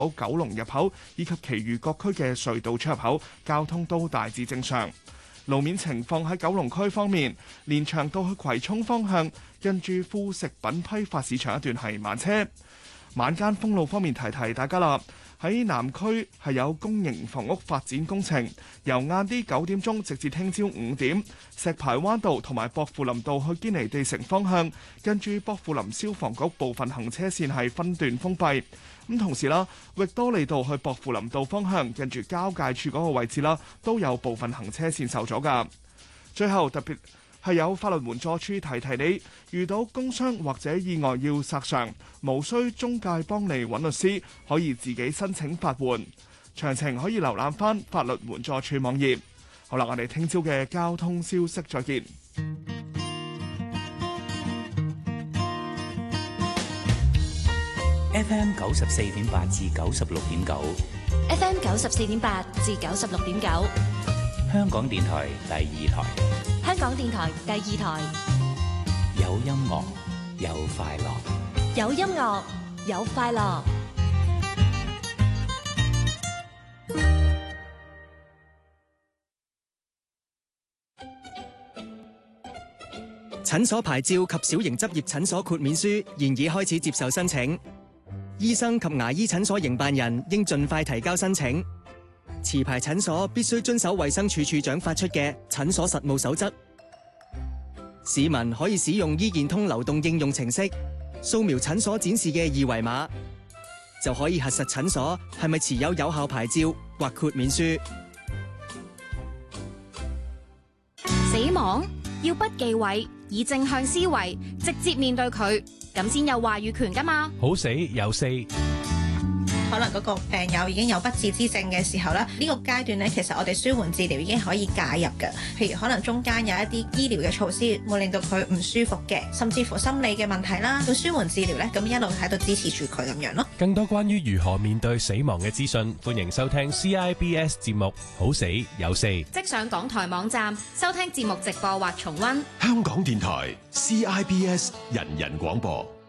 九龍入口以及其餘各區嘅隧道出入口交通都大致正常。路面情況喺九龍區方面，連翔道去葵涌方向近住副食品批發市場一段係慢車。晚間封路方面提提大家啦，喺南區係有公營房屋發展工程，由晏啲9點鐘直至聽朝5點，石排灣道同埋薄扶林道去堅尼地城方向，近住薄扶林消防局部分行車線係分段封閉。咁同時啦，域多利道去薄扶林道方向，近住交界處嗰個位置啦，都有部分行車線受阻㗎。最後特別係有法律援助處提提你，遇到工傷或者意外要索償，無需中介幫你揾律師，可以自己申請法援。詳情可以瀏覽翻法律援助處網頁。好啦，我哋聽朝嘅交通消息再見。 FM 94.8至96.9 ，FM 94.8至96.9， 香港電台第2台， 香港電台第2台， 有音樂，有快樂， 有音樂，有快樂。 診所牌照及小型執業診所豁免書現已開始接受申請，醫生及牙醫診所營辦人應盡快提交申請。持牌診所必須遵守衛生署署長發出嘅診所實務守則。市民可以使用醫健通流動應用程式，掃描診所展示嘅二維碼，就可以核實診所係咪持有有效牌照或豁免書。 死亡要不忌諱，以正向思維，直接面對佢，咁先有話語權㗎嘛。 好死有四。 可能嗰個病友已經有不治之症嘅時候咧，呢個階段咧，其實我哋舒緩治療已經可以介入嘅。譬如可能中間有一啲醫療嘅措施會令到佢唔舒服嘅，甚至乎心理嘅問題啦。到舒緩治療咧，咁一路喺度支持住佢咁樣咯。 更多關於如何面對死亡嘅資訊，歡迎收聽 CIBS 節目《好死有四》， 即上港台網站收聽節目直播或重溫。 香港電台 CIBS 人人廣播。